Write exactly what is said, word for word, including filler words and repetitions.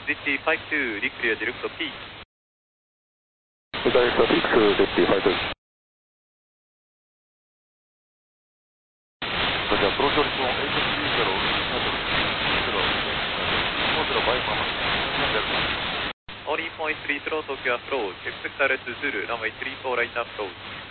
ジェッティファイブツー、リクリアディレクト P。 ダイレクトシックス、ジェッティファイブツー。それでは、プロジョリコンはちさんゼロ、メートル、ゼロ、よんゼロ、バイママ、 オーリーポイントスリースロー、東京アプローチ、エクセクターレスズール、ランウェイスリーフォーライトアプローチ。